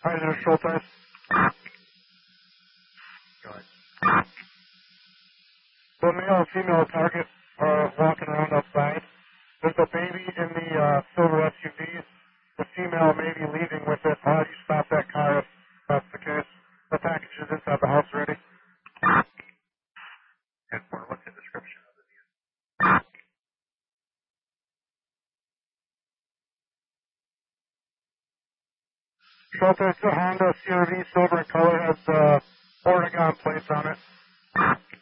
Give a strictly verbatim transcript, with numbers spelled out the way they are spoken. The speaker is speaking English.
Hi there, Schulteis. Go ahead. The male and female target are walking around outside. There's a baby in the uh, silver S U V. The female may be leaving with it. How do you stop that car if that's the case? The package is inside the house already. ten four, what's the description of the vehicle? Schulteis, the Honda C R V, silver in color, has uh, Oregon plates on it.